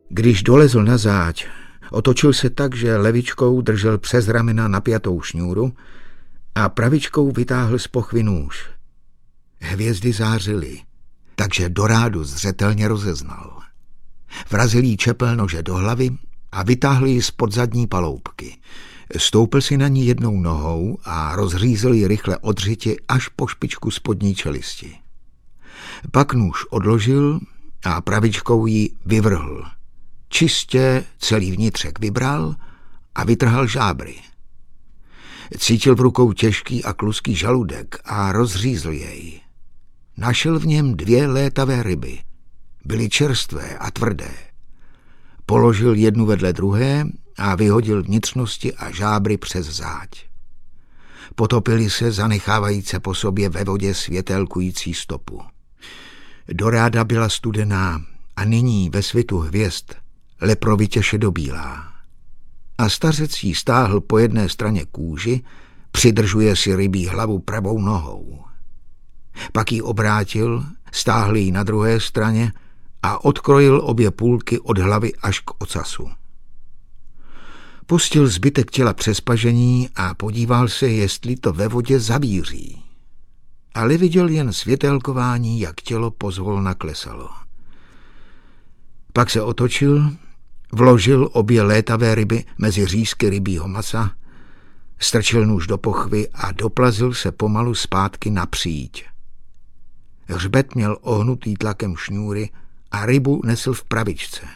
Když dolezl na záď, otočil se tak, že levičkou držel přes ramena napjatou šňůru a pravičkou vytáhl z pochvy nůž. Hvězdy zářily, takže Dorádu zřetelně rozeznal. Vrazil jí čepel nože do hlavy a vytáhl ji spod zadní paloubky. Stoupil si na ní jednou nohou a rozřízl ji rychle od řiti až po špičku spodní čelisti. Pak nůž odložil a pravičkou ji vyvrhl. Čistě celý vnitřek vybral a vytrhal žábry. Cítil v rukou těžký a kluský žaludek a rozřízl jej. Našel v něm 2 létavé ryby. Byly čerstvé a tvrdé. Položil jednu vedle druhé a vyhodil vnitřnosti a žábry přes záď. Potopili se, zanechávajíce po sobě ve vodě světelkující stopu. Doráda byla studená a nyní ve svitu hvězd leprovitě šedobílá. A stařec jí stáhl po jedné straně kůži, přidržuje si rybí hlavu pravou nohou. Pak ji obrátil, stáhl ji na druhé straně a odkrojil obě půlky od hlavy až k ocasu. Pustil zbytek těla přes pažení a podíval se, jestli to ve vodě zavíří. Ale viděl jen světelkování, jak tělo pozvolna klesalo. Pak se otočil, vložil obě létavé ryby mezi řízky rybího masa, strčil nůž do pochvy a doplazil se pomalu zpátky na příď. Hřbet měl ohnutý tlakem šňůry a rybu nesl v pravičce.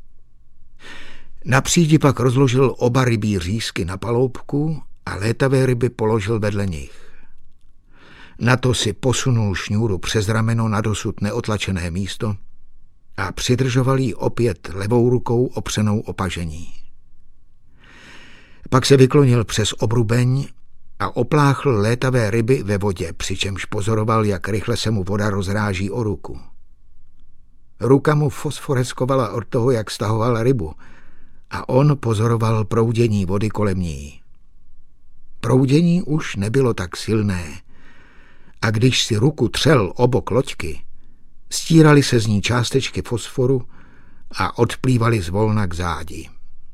Na přídi pak rozložil oba rybí řízky na paloubku a létavé ryby položil vedle nich. Na to si posunul šňůru přes rameno na dosud neotlačené místo a přidržoval ji opět levou rukou opřenou o pažení. Pak se vyklonil přes obrubeň a opláchl létavé ryby ve vodě, přičemž pozoroval, jak rychle se mu voda rozráží o ruku. Ruka mu fosforeskovala od toho, jak stahoval rybu, a on pozoroval proudění vody kolem ní. Proudění už nebylo tak silné, a když si ruku třel o bok loďky, stíraly se z ní částečky fosforu a odplývaly zvolna k zádi.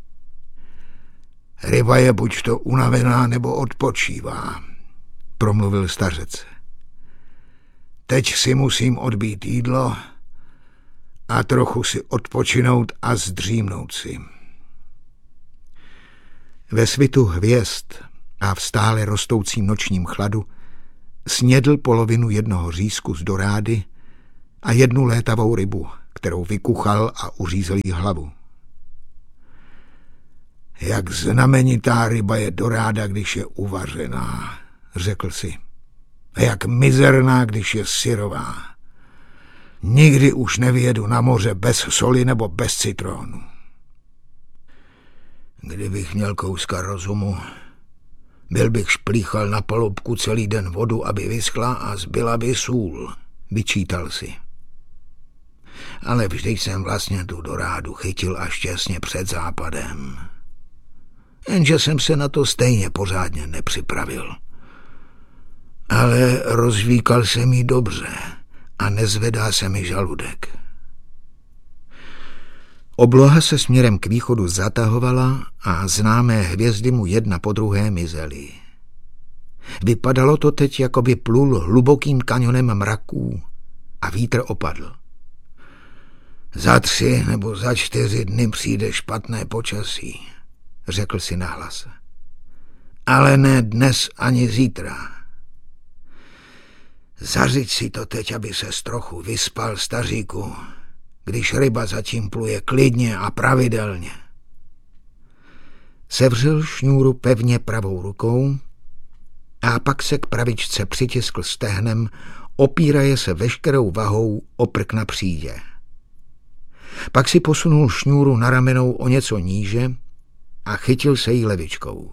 Ryba je buď to unavená, nebo odpočívá, promluvil stařec. Teď si musím odbít jídlo a trochu si odpočinout a zdřímnout si. Ve svitu hvězd a v stále rostoucím nočním chladu snědl polovinu jednoho řízku z dorády a jednu létavou rybu, kterou vykuchal a uřízl jí hlavu. Jak znamenitá ryba je doráda, když je uvařená, řekl si. A jak mizerná, když je syrová. Nikdy už nevyjedu na moře bez soli nebo bez citronu. Kdybych měl kouska rozumu, byl bych šplíchal na palubku celý den vodu, aby vyschla a zbyla by sůl, vyčítal si. Ale vždy jsem vlastně tu dorádu chytil až těsně před západem. Jenže jsem se na to stejně pořádně nepřipravil. Ale rozvíkal se mi dobře a nezvedá se mi žaludek. Obloha se směrem k východu zatahovala a známé hvězdy mu jedna po druhé mizely. Vypadalo to teď, jako by plul hlubokým kanionem mraků a vítr opadl. Za 3 nebo za 4 dny přijde špatné počasí, řekl si nahlas. Ale ne dnes ani zítra. Zařiď si to teď, aby ses trochu vyspal, staříku, když ryba zatím pluje klidně a pravidelně. Sevřel šňůru pevně pravou rukou a pak se k pravičce přitiskl stehnem, opíraje se veškerou vahou o prk na přídě. Pak si posunul šňůru na ramenou o něco níže a chytil se jí levičkou.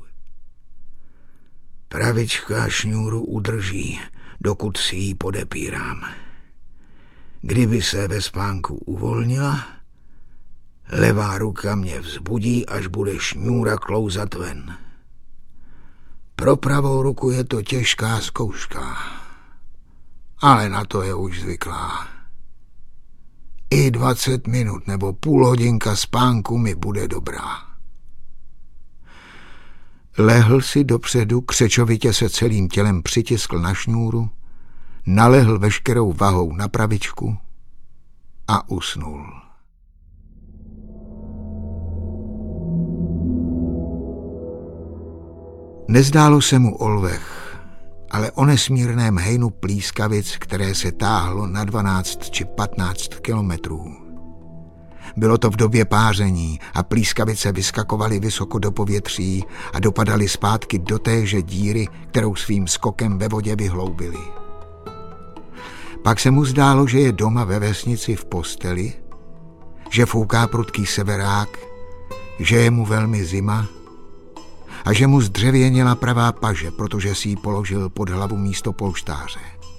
Pravička šňůru udrží, dokud si ji podepírám. Kdyby se ve spánku uvolnila, levá ruka mě vzbudí, až bude šňůra klouzat ven. Pro pravou ruku je to těžká zkouška, ale na to je už zvyklá. I 20 minut nebo půl hodinka spánku mi bude dobrá. Lehl si dopředu, křečovitě se celým tělem přitiskl na šňůru, nalehl veškerou vahou na pravičku a usnul. Nezdálo se mu o lvech, ale o nesmírném hejnu plískavic, které se táhlo na 12 či 15 kilometrů. Bylo to v době páření a plískavice vyskakovaly vysoko do povětří a dopadaly zpátky do téže díry, kterou svým skokem ve vodě vyhloubily. Pak se mu zdálo, že je doma ve vesnici v posteli, že fouká prudký severák, že je mu velmi zima a že mu zdřevěněla pravá paže, protože si ji položil pod hlavu místo polštáře.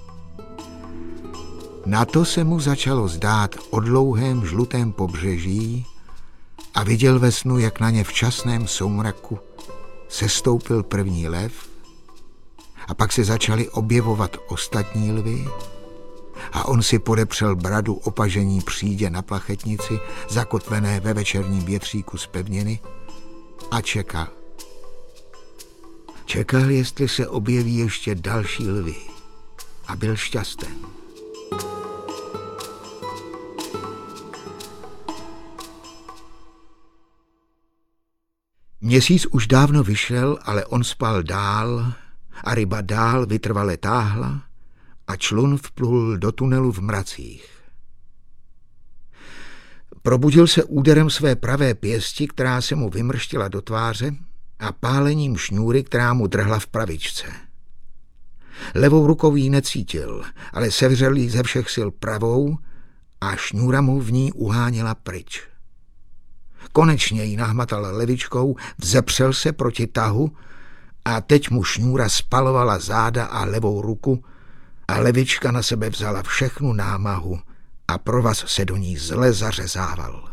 Na to se mu začalo zdát o dlouhém žlutém pobřeží a viděl ve snu, jak na ně v časném soumraku sestoupil první lev a pak se začaly objevovat ostatní lvy a on si podepřel bradu opažení přídě na plachetnici, zakotvené ve večerním větříku z pevniny a čekal. Čekal, jestli se objeví ještě další lvy a byl šťasten. Měsíc už dávno vyšel, ale on spal dál a ryba dál vytrvale táhla a člun vplul do tunelu v mracích. Probudil se úderem své pravé pěsti, která se mu vymrštila do tváře, a pálením šňůry, která mu drhla v pravičce. Levou rukou ji necítil, ale sevřel jí ze všech sil pravou a šňůra mu v ní uháněla pryč. Konečně ji nahmatal levičkou, vzepřel se proti tahu a teď mu šňůra spalovala záda a levou ruku a levička na sebe vzala všechnu námahu a provaz se do ní zle zařezával.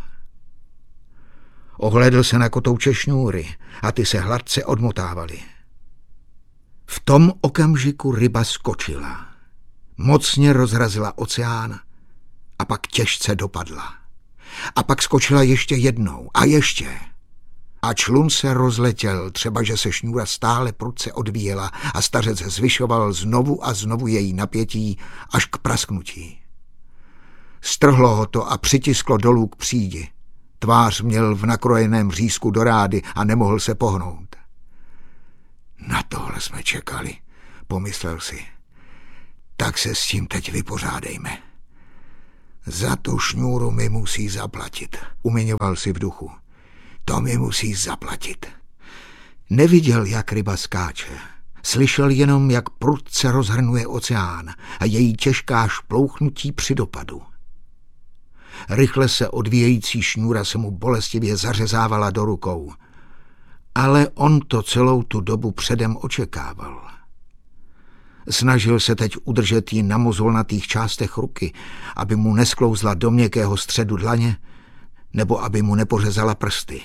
Ohlédl se na kotouče šňůry a ty se hladce odmotávaly. V tom okamžiku ryba skočila. Mocně rozrazila oceán a pak těžce dopadla. A pak skočila ještě jednou a ještě. A člun se rozletěl, třeba že se šňůra stále prudce odvíjela a stařec zvyšoval znovu a znovu její napětí až k prasknutí. Strhlo ho to a přitisklo dolů k přídi. Tvář měl v nakrojeném řízku do rády a nemohl se pohnout. Na tohle jsme čekali, pomyslel si. Tak se s tím teď vypořádejme. Za tu šňůru mi musí zaplatit, umiňoval si v duchu. To mi musí zaplatit. Neviděl, jak ryba skáče. Slyšel jenom, jak prudce rozhrnuje oceán a její těžká šplouchnutí při dopadu. Rychle se odvíjející šňůra se mu bolestivě zařezávala do rukou. Ale on to celou tu dobu předem očekával. Snažil se teď udržet ji na mozolnatých částech ruky, aby mu nesklouzla do měkkého středu dlaně, nebo aby mu nepořezala prsty.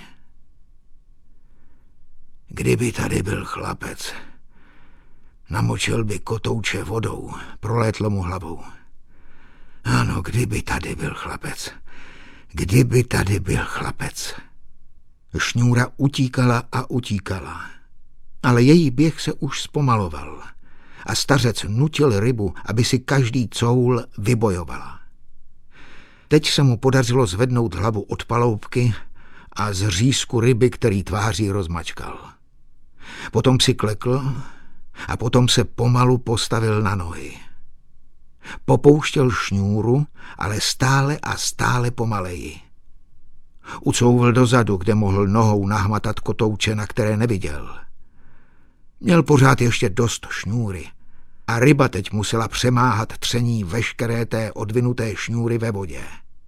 Kdyby tady byl chlapec, namočil by kotouče vodou, prolétlo mu hlavou. Ano, kdyby tady byl chlapec. Kdyby tady byl chlapec. Šňůra utíkala a utíkala, ale její běh se už zpomaloval a stařec nutil rybu, aby si každý coul vybojovala. Teď se mu podařilo zvednout hlavu od paloubky a z řízku ryby, který tváří rozmačkal. Potom si klekl a potom se pomalu postavil na nohy. Popouštěl šňůru, ale stále a stále pomaleji. Ucouvl dozadu, kde mohl nohou nahmatat kotouče, na které neviděl. Měl pořád ještě dost šňůry a ryba teď musela přemáhat tření veškeré té odvinuté šňůry ve vodě.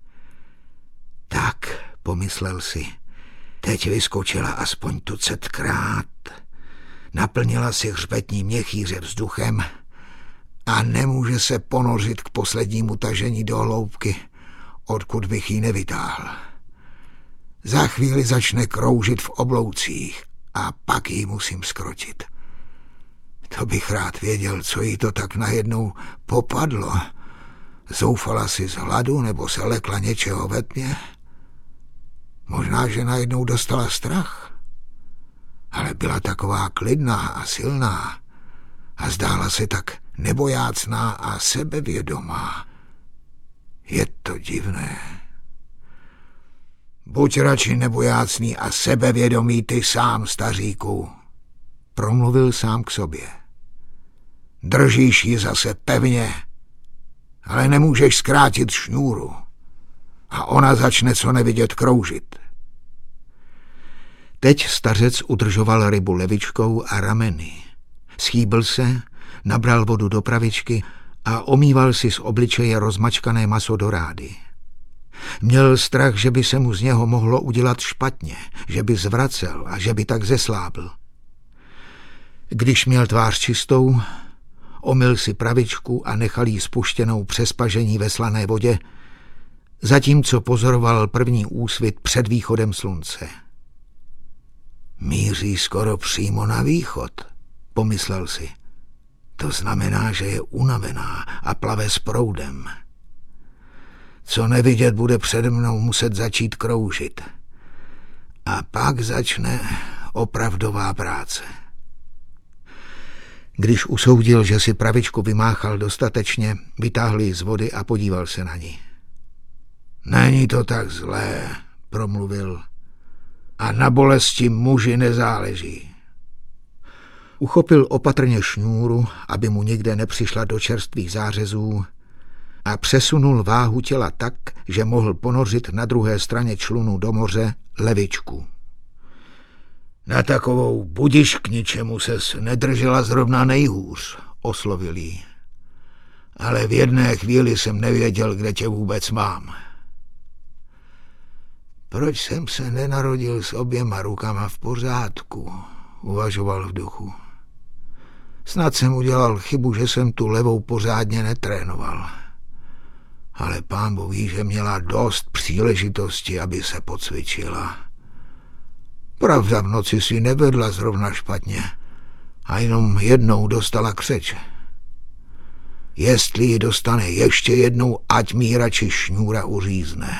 Tak, pomyslel si, teď vyskočila aspoň tucetkrát, naplnila si hřbetní měchýře vzduchem a nemůže se ponořit k poslednímu tažení do hloubky, odkud bych ji nevytáhl. Za chvíli začne kroužit v obloucích a pak ji musím zkrotit. To bych rád věděl, co jí to tak najednou popadlo. Zoufala si z hladu nebo se lekla něčeho ve tmě? Možná, že najednou dostala strach, ale byla taková klidná a silná a zdála se tak nebojácná a sebevědomá. Je to divné. Buď radši nebojácný a sebevědomý ty sám, staříku, promluvil sám k sobě. Držíš ji zase pevně, ale nemůžeš zkrátit šňůru a ona začne co nevidět kroužit. Teď stařec udržoval rybu levičkou a rameny. Schýbl se, nabral vodu do pravičky a omýval si z obličeje rozmačkané maso do rády. Měl strach, že by se mu z něho mohlo udělat špatně, že by zvracel a že by tak zeslábl. Když měl tvář čistou, omyl si pravičku a nechal jí spuštěnou přes pažení ve slané vodě, zatímco pozoroval první úsvit před východem slunce. Míří skoro přímo na východ, pomyslel si. To znamená, že je unavená a plave s proudem. Co nevidět, bude přede mnou muset začít kroužit. A pak začne opravdová práce. Když usoudil, že si pravičku vymáchal dostatečně, vytáhl ji z vody a podíval se na ní. Není to tak zlé, promluvil. A na bolesti muži nezáleží. Uchopil opatrně šňůru, aby mu nikde nepřišla do čerstvých zářezů, a přesunul váhu těla tak, že mohl ponořit na druhé straně člunu do moře levičku. Na takovou budiš k ničemu ses nedržela zrovna nejhůř, oslovil jí. Ale v jedné chvíli jsem nevěděl, kde tě vůbec mám. Proč jsem se nenarodil s oběma rukama v pořádku, uvažoval v duchu. Snad jsem udělal chybu, že jsem tu levou pořádně netrénoval. Ale Pánbůh ví, že měla dost příležitosti, aby se pocvičila. Pravda, v noci si nevedla zrovna špatně a jenom jednou dostala křeč. Jestli ji dostane ještě jednou, ať mi radši šňůra uřízne.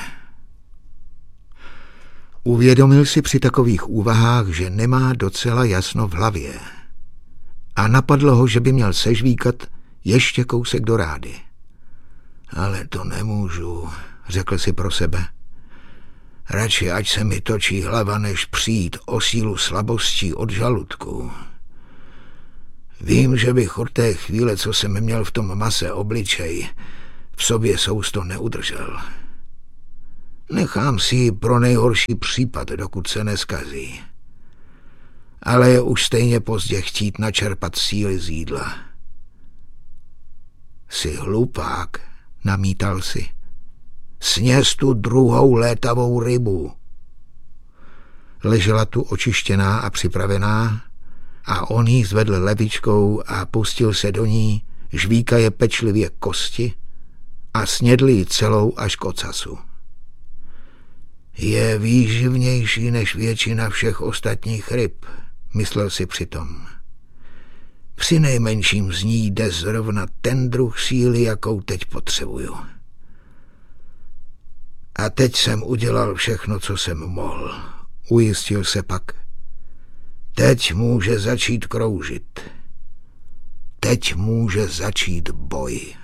Uvědomil si při takových úvahách, že nemá docela jasno v hlavě. A napadlo ho, že by měl sežvíkat ještě kousek do rády. Ale to nemůžu, řekl si pro sebe. Radši ať se mi točí hlava, než přijít o sílu slabostí od žaludku. Vím, že bych od té chvíle, co jsem měl v tom mase obličej, v sobě sousto neudržel. Nechám si ji pro nejhorší případ, dokud se neskazí. Ale je už stejně pozdě chtít načerpat síly z jídla. Jsi hlupák, namítal si. Sněz tu druhou létavou rybu. Ležela tu očištěná a připravená a on jí zvedl levičkou a pustil se do ní, žvíkaje pečlivě kosti a snědl ji celou až k ocasu. Je výživnější než většina všech ostatních ryb, myslel si přitom. Přinejmenším z ní jde zrovna ten druh síly, jakou teď potřebuju. A teď jsem udělal všechno, co jsem mohl, ujistil se pak. Teď může začít kroužit. Teď může začít boj.